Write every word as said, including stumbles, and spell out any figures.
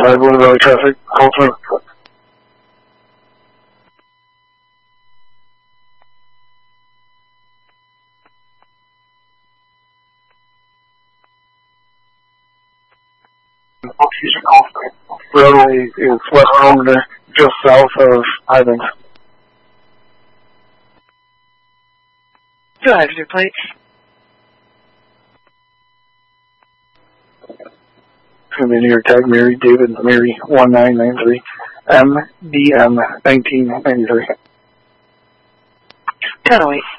five, Willow Valley traffic, call through. Roadway is westbound, just south of Highlands. Go ahead with your plates. Come in here, tag Mary, David, Mary, one nine nine three, M D M nineteen ninety-three. ten oh eight.